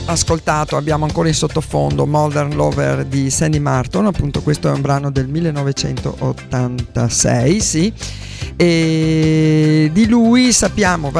ascoltato, abbiamo ancora in sottofondo Modern Lover di Sandy Martin, appunto questo è un brano del 1986, sì, e di lui sappiamo